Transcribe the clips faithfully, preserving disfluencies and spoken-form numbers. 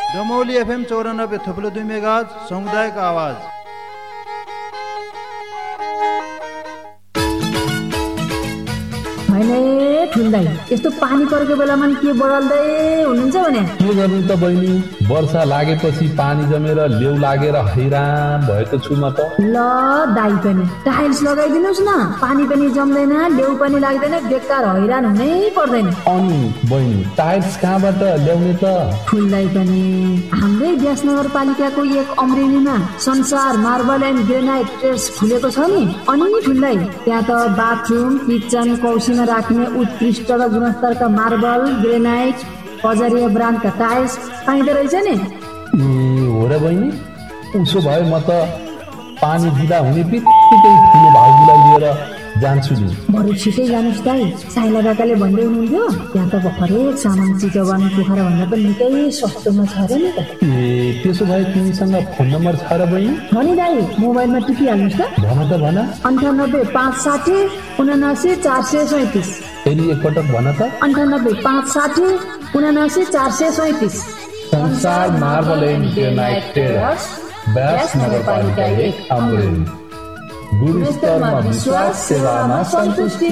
Damauli FM चौरानब्बे थप्लो दुई megahertz सामुदायिक आवाज। ठुल्दै यस्तो पानी परेको बेलामा के बढल्दै हुनुहुन्छ भने के गर्नु त बहिनी, वर्षा लागेपछि पानी जमेर लेउ लागेर हैरान भएको छु म त। ल दाइ पनि टाइल्स लगाइदिनुस् न, पानी पनि जम्दैन, लेउ पनि लाग्दैन, बेकार हैरान हुनै पर्दैन। अनि बहिनी टाइल्स कहाँबाट ल्याउने त? ठुल्दै पनि हाम्रै व्यास नगरपालिकाको एक अमरेलीमा संसार मार्बल एन्ड ग्रेनाइट ट्रेड्स खुलेको छ नि। अनि ठुल्दै त्यहाँ त बाथरुम किचन कौसीमा राख्ने उत्कृष्ट र गुणस्तरका मार्बल ग्रेनाइट बजारिया ब्रान्डका टाइल्स पाइँदो रहेछ नि। ए हो र बहिनी, उसो भए म त पानी बिदा हुने बित्तिकै ठुलो भाउजूलाई लिएर जान्छु नि। बरु छिटै जानुहोस् दाइ, साइला काकाले भन्दै हुनुहुन्थ्यो त्यहाँ त हरेक सामान चितवन पोखरा भन्दा पनि निकै सस्तोमा छ अरे नि त। ए त्यसो भए तिमीसँग फोन नम्बर छ र बहिनी? छ नि दाइ, मोबाइलमा टिपिहाल्नुहोस् त। भन त भन। अन्ठानब्बे पाँच साठी उनासी चार सय सैतिस। फेरि एकपटक भन त। अन्ठानब्बे पाँच साठी उनासी चार सय सैतिस। संसार मार्बल एन्ड ग्रेनाइट ट्रेडर्स, व्यास नगरपालिका एक अमरेली। गुणस्तरमा विश्वास, सेवामा सन्तुष्टि।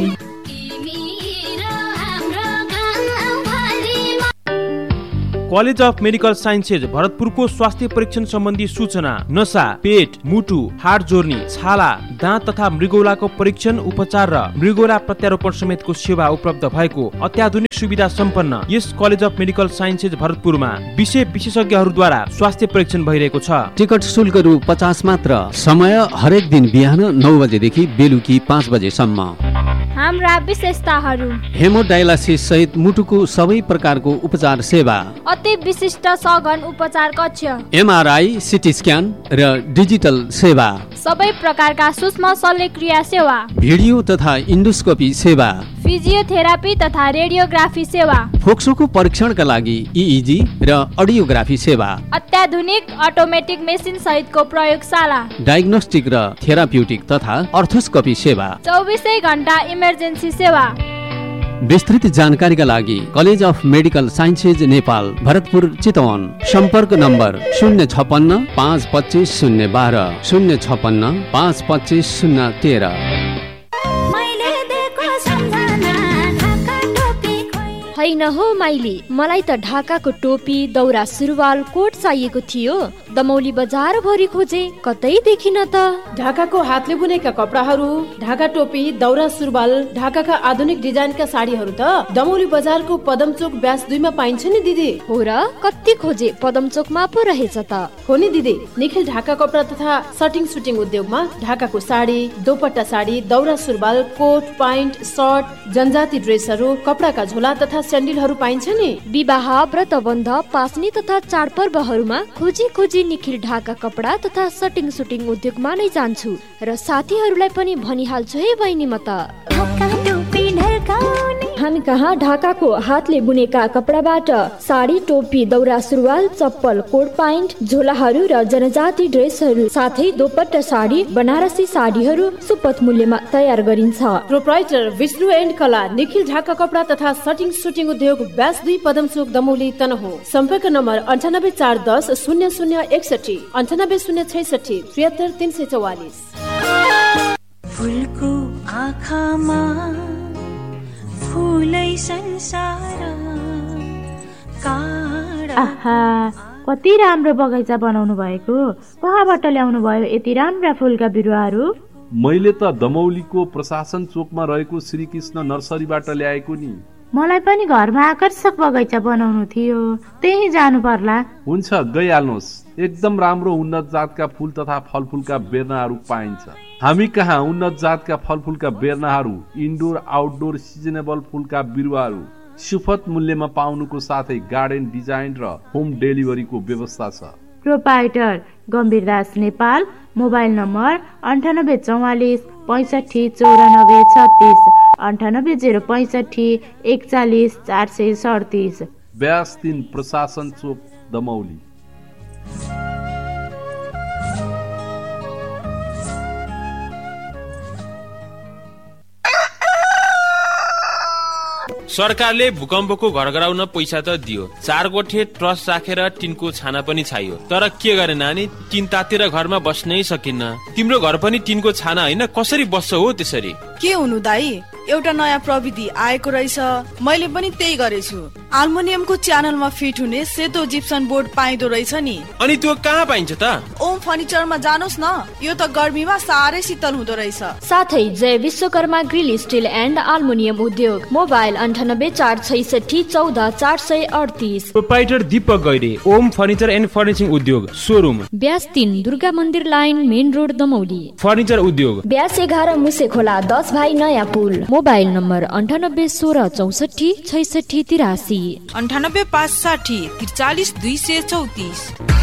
कलेज अफ मेडिकल साइन्सेज भरतपुरको स्वास्थ्य परीक्षण सम्बन्धी सूचना, नसा, पेट, मुटु, हाड जोर्नी, छाला, दाँत तथा मृगौलाको परीक्षण उपचार र मृगौला प्रत्यारोपण समेतको सेवा उपलब्ध भएको अत्याधुनिक सुविधा सम्पन्न यस कलेज अफ मेडिकल साइन्सेज भरतपुरमा विषय विशेषज्ञहरूद्वारा स्वास्थ्य परीक्षण भइरहेको छ। टिकट शुल्क रु पचास मात्र। समय हरेक दिन बिहान नौ बजेदेखि बेलुकी पाँच बजेसम्म। हाम्रा विशेषताहरू: हेमोडायलासिस सहित मुटुको सबै प्रकारको उपचार सेवा, अति विशिष्ट सघन उपचार कक्ष, एमआरआई, सिटी स्क्यान र डिजिटल सेवा, सबै प्रकारका सूक्ष्म शल्यक्रिया सेवा, भिडियो तथा इन्डोस्कोपी सेवा, फिजियोथेरापी तथा रेडियोग्राफी सेवा, फोक्सोको परीक्षणका लागि इइजी र अडियोग्राफी सेवा, अत्याधुनिक अटोमेटिक मेसिन सहितको प्रयोगशाला, डायग्नोस्टिक र थेराप्युटिक तथा अर्थोस्कोपी सेवा, चौबिसै घण्टा इमर्जेन्सी सेवा। विस्तृत जानकारीका लागि college of medical sciences Nepal, Bharatpur, Chitwan. सम्पर्क नम्बर शून्य छपन्न पाँच पच्चिस शून्य बाह्र, शून्य छपन्न पाँच पच्चिस शून्य तेह्र। होइन हो माइली, मलाई त ढाकाको टोपी, दौरा सुरुवाल, कोट चाहिएको थियो। दमौली बजार भरि खोजे, कतै देखिन त। ढाकाको हातले बुनेका कपडाहरू, ढाका टोपी, दौरा सुरुवाल, ढाकाका आधुनिक डिजाइनका साडीहरू त दमौली बजारको पदमचोक ब्यास दुईमा पाइन्छ नि दिदी। हो र, कति खोजे, पदमचोकमा पो रहेछ त। हो नि दिदी, निखिल ढाका कपडा तथा सटिङ सुटिङ उद्योगमा ढाकाको साडी, दोपट्टा साडी, दौरा सुरुवाल, कोट, प्यान्ट, सर्ट, जनजाति ड्रेसहरू, कपडाका झोला तथा स्यान्डलहरू पाइन्छ नि। विवाह, व्रतबन्ध, पासनी तथा चाडपर्वहरूमा खोजी खोजी निखिल ढाका कपडा तथा सटिङ सुटिङ उद्योगमा नै जान्छु र साथीहरूलाई पनि भनिहाल्छु है बहिनी म त। हामी कहाँ ढाकाको हातले बुनेका कपडाबाट साडी, टोपी, दौरा सुरुवाल, चप्पल, कोट प्यान्ट, झोलाहरू र जनजाति ड्रेसहरू साथै दोपट्टा साडी, बनारसी साडीहरू सुपथ मूल्यमा तयार गरिन्छ। प्रोप्राइटर विष्णु एन्ड कला, निखिल ढाका कपडा तथा सटिङ सुटिङ उद्योग, ब्यास दुई, पदमचोक, दमौली, तनहुँ। सम्पर्क नम्बर अन्ठानब्बे चार दस शून्य शून्य एकसठी, अन्ठानब्बे शून्य छैसठी, त्रिहत्तर तीन सय चौवालिस। फुलको आँखामा फुलै संसार काँडा। आहा, कति राम्रो बगैँचा बनाउनु भएको। कहाँबाट ल्याउनु भयो यति राम्रा फुलका बिरुवाहरू? मैले त दमौलीको प्रशासन चोकमा रहेको श्रीकृष्ण नर्सरीबाट ल्याएको नि। मलाई पनि घरमा आकर्षक बगैँचा बनाउनु थियो, त्यही जानु पर्ला। हुन्छ, गइहाल्नुहोस्। एकदम राम्रो उन्नत जातका फुल तथा फलफुलका बेर्नाहरू पाइन्छ। हामी कहाँ उन्नत जातका फलफुलका बेर्नाहरू, इन्डोर आउटडोर सिजनेबल फुलका बिरुवाहरू सुपथ मूल्यमा पाउनुको साथै गार्डन डिजाइन र होम डेलिभरीको व्यवस्था छ। प्रोपाइटर गम्भीरदास नेपाल, मोबाइल नम्बर अन्ठानब्बे चौवालिस पैँसठी चौरानब्बे छत्तिस, अन्ठानब्बे जेरो पैँसठी एकचालिस चार सय सडतिस। व्यास तीन, प्रशासन चोक, दमौली। सरकारले भूकम्पको घर गराउन पैसा त दियो, चार गोठे ट्रस्ट राखेर टिनको छाना पनि छायो, तर के गरे नानी, टिन तातेर घरमा बस्नै सकिन्न। तिम्रो घर पनि टिनको छाना होइन, कसरी बस्छ हो त्यसरी? के हुनु दाई, एउटा नयाँ प्रविधि आएको रहेछ, मैले पनि त्यही गरेछु। आल्मुनियमको च्यानलमा फिट हुने सेतो जिप्सन बोर्ड पाइदो रहेछ नि। अनि त्यो कहाँ पाइन्छ त? ओम फर्निचरमा जानुहोस् न, यो त गर्मीमा साह्रै शीतल हुँदो रहेछ। साथै जय Vishwakarma grill still and aluminium उद्योग। मोबाइल अन्ठानब्बे चार छैसठी चौध चार सय अडतिस। Proprietor Deepak Gaire, Om furniture and फर्निचिङ उद्योग, सोरुम ब्यास तीन दुर्गा मन्दिर line, main road Damauli. Furniture उद्योग ब्यास एघार मुसे खोला, दस भाइ नयाँ पुल। मोबाइल नम्बर अन्ठानब्बे सोह्र चौसठी छैसठी तिरासी। अन्ठानब्बे पाँच साठी त्रिचालिस दुई सय चौतिस।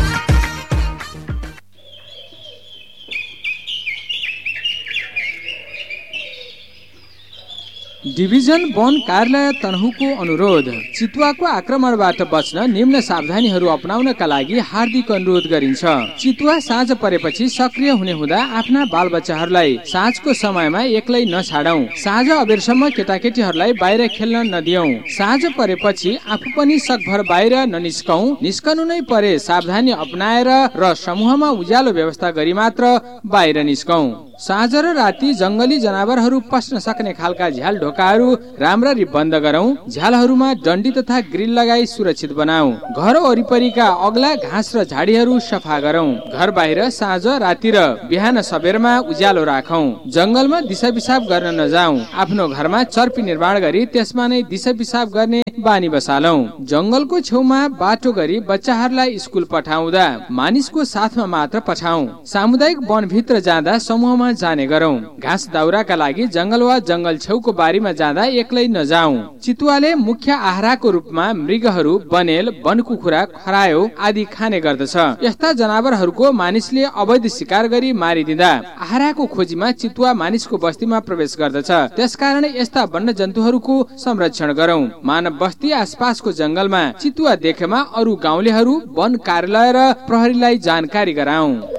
डिभिजन वन कार्यालय तनहुको अनुरोध। चितुवाको आक्रमणबाट बच्न निम्न सावधानीहरू अपनाउनका लागि हार्दिक अनुरोध गरिन्छ। चितुवा साँझ परेपछि सक्रिय हुने हुँदा आफ्ना बालबच्चाहरूलाई साँझको समयमा एक्लै नछाडौं। साँझ अबेरसम्म केटाकेटीहरूलाई बाहिर खेल्न नदियौं। साँझ परेपछि आफू पनि सकभर बाहिर ननिस्कौं। निस्कनु नै परे सावधानी अपनाएर र समूहमा उज्यालो व्यवस्था गरी मात्र बाहिर निस्कौं। साँझ र राति जंगली जनावरहरू पस्न सक्ने खालका झ्याल ढोकाहरू राम्ररी बन्द गरौं। झ्यालहरूमा डन्डी तथा ग्रिल लगाई सुरक्षित बनाऊ। घर वरिपरिका अग्ला घाँस र झाडीहरू सफा गरौं। घर बाहिर साँझ राति र बिहान सबेरमा उज्यालो राखौं। जंगलमा दिशा पिसाब गर्न नजाऊ। आफ्नो घरमा चर्पी निर्माण गरी त्यसमा नै दिशा पिसाब गर्ने बानी बसालौं। जंगलको छेउमा बाटो गरी बच्चाहरूलाई स्कुल पठाउँदा मानिसको साथमा मात्र पठाऊ। सामुदायिक वन भित्र जाँदा समूहमा जाने गरौं। घाँस दाउराका लागि जंगल वा जंगल छेउको बारीमा जाँदा एक्लै नजाऊ। चितुवाले मुख्य आहारको रूपमा मृगहरू, बनेल, बनकुखुरा, खरायो आदि खाने गर्दछ। यस्ता जनावरहरूको मानिसले अवैध शिकार गरी मारिदिँदा आहारको खोजीमा चितुवा मानिसको बस्तीमा प्रवेश गर्दछ। त्यसकारण यस्ता वन्य जन्तुहरूको संरक्षण गरौं। मानव बस्ती आसपासको जंगलमा चितुवा देखेमा अरू गाउँलेहरू, वन कार्यालय र प्रहरीलाई जानकारी गराऊ।